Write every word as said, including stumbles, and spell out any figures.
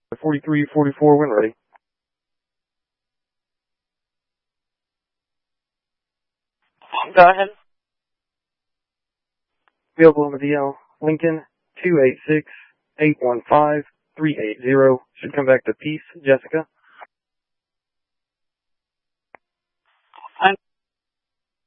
forty-three forty-four when ready. Go ahead. The Oklahoma D L, Lincoln, two eight six, eight one five, three eight zero. Should come back to Peace, Jessica.